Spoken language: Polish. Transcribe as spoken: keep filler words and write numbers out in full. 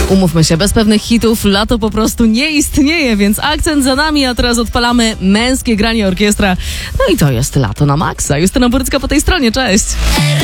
Umówmy się, bez pewnych hitów lato po prostu nie istnieje, więc akcent za nami, a teraz odpalamy męskie granie orkiestra. No i to jest Lato na maksa. Justyna Borycka po tej stronie, cześć!